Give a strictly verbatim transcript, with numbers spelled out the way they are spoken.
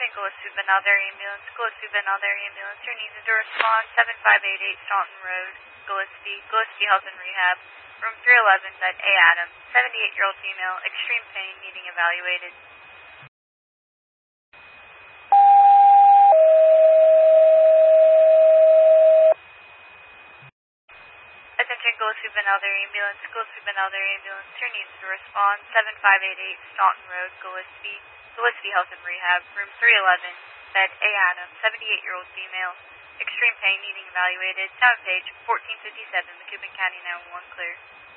Gillespie Benalder Ambulance, Gillespie Benalder Ambulance. Your needs to respond seven five eight eight Staunton Road, Gillespie, Gillespie Health and Rehab, room three eleven, bed A Adams, seventy-eight-year-old female, extreme pain, needing evaluated. Attention Gillespie Benalder Ambulance, Gillespie Benalder Ambulance. Your needs to respond seven five eight eight Staunton Road, Gillespie, Gillespie Health and Rehab, room three eleven, bed A Adams, seventy-eight-year-old female, extreme pain, needing evaluated. Sound page fourteen fifty-seven, Macoupin County nine one one clear.